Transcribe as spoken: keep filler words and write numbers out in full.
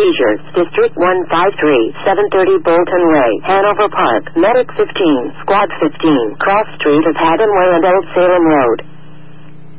Seizures, District one five three, seven thirty Bolton Way, Hanover Park, Medic fifteen, Squad fifteen, Cross Street of Haddon Way and Old Salem Road.